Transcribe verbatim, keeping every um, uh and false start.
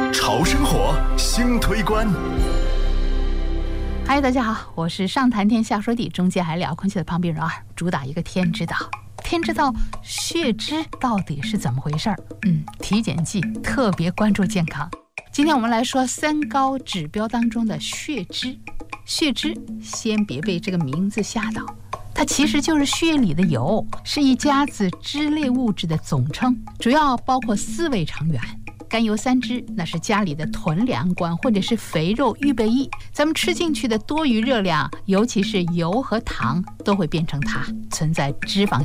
潮生活新推关。 嗨，大家好，我是上谈天下说地，中间还聊空气的旁边人儿，主打一个天知道。天知道血脂到底是怎么回事儿？嗯，体检季特别关注健康。今天我们来说三高指标当中的血脂。血脂先别被这个名字吓到，它其实就是血里的油，是一家子脂类物质的总称，主要包括四味成员。甘油三酯那是家里的囤粮罐或者是肥肉预备役，咱们吃进去的多余热量，尤其是油和糖，都会变成它，存在脂肪